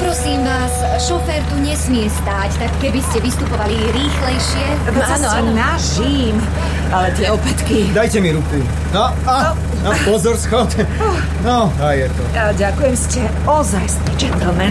Poprosím vás, šofér tu nesmie stáť, tak keby ste vystupovali rýchlejšie. Snažím, ale tie opätky... Dajte mi ruku. No, pozor, schod. No, a je to. Ďakujem, ste ozajstný gentleman.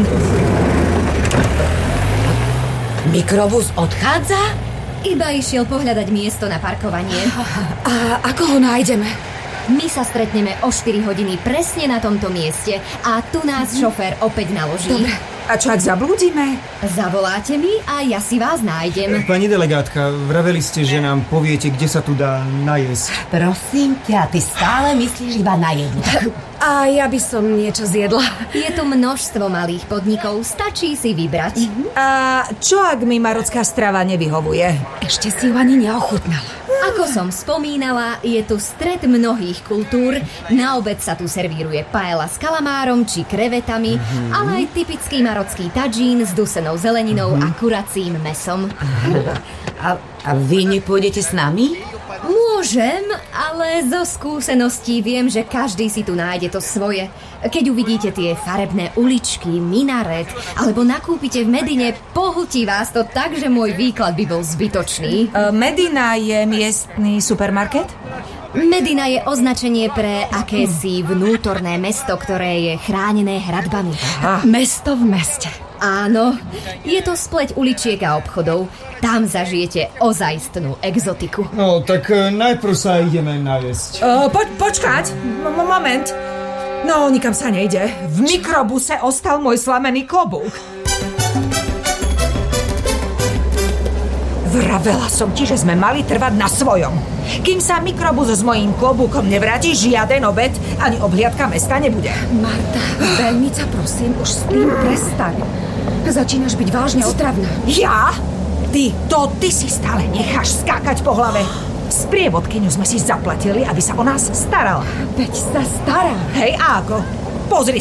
Mikrobus odchádza? Iba išiel pohľadať miesto na parkovanie. A ako ho nájdeme? My sa stretneme o 4 hodiny presne na tomto mieste a tu nás šofér opäť naloží. Dobre. A čo ak zablúdime? Zavoláte mi a ja si vás nájdem. Pani delegátka, vraveli ste, že nám poviete, kde sa tu dá najesť. Prosím ťa, ty stále myslíš iba na jednu. A ja by som niečo zjedla. Je tu množstvo malých podnikov, stačí si vybrať. A čo ak mi marocká strava nevyhovuje? Ešte si ju ani neochutnala. Ako som spomínala, je tu stret mnohých kultúr. Na obed sa tu servíruje paella s kalamárom či krevetami, ale aj typický marocký tadžín s dusenou zeleninou a kuracím mesom. A vy nepôjdete s nami? Môžem, ale zo skúseností viem, že každý si tu nájde to svoje. Keď uvidíte tie farebné uličky, minaret, alebo nakúpite v Medine, pohutí vás to tak, že môj výklad by bol zbytočný. Medina je miestny supermarket? Medina je označenie pre akési vnútorné mesto, ktoré je chránené hradbami. Mesto v meste. Áno, je to spleť uličiek a obchodov. Tam zažijete ozajstnú exotiku. No, tak najprv sa ideme najesť. Počkať, moment. No, nikam sa nejde. V mikrobuse ostal môj slamený klobúk. Vravela som ti, že sme mali trvať na svojom. Kým sa mikrobus s mojím klobúkom nevráti, žiaden obed ani obhliadka mesta nebude. Marta, veľmi ťa prosím, už s tým prestaň. Začínaš byť vážne otravná. Ja? Ty si stále necháš skákať po hlave. Sprievodkyňu sme si zaplatili, aby sa o nás starala. Veď sa stará. Hej, a ako? Pozri